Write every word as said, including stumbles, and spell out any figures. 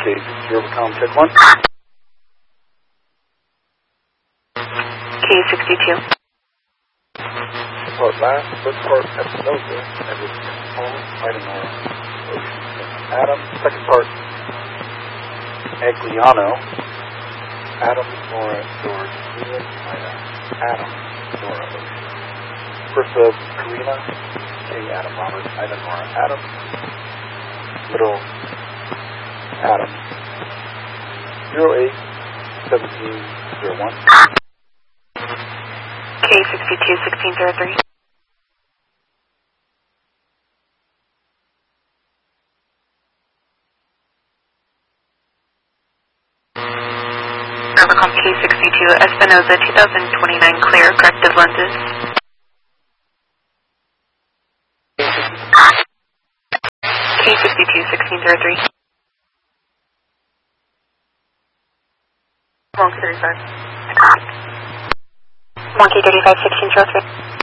K Overcom, check one. K sixty-two. Part last, first part Espinosa, Edward Home, Idaho, Ocean, Adam. Second part Agliano, Adam, Nora, George, Leland, Ida, Adam, Nora, Ocean. First of Karina, K. Adam, Robert, Ida, Nora, Adam. Middle, Adam. zero eight seventeen zero one. K sixty-two sixteen zero three. Overcom K sixty-two, Espinosa, two thousand twenty-nine clear, corrective lenses. K sixty-two sixteen zero three. one K thirty-five. one K thirty-five sixteen zero three.